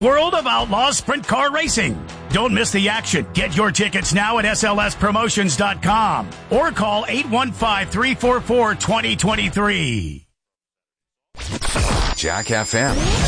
World of Outlaws Sprint Car Racing. Don't miss the action. Get your tickets now at slspromotions.com or call 815-344-2023. Jack FM.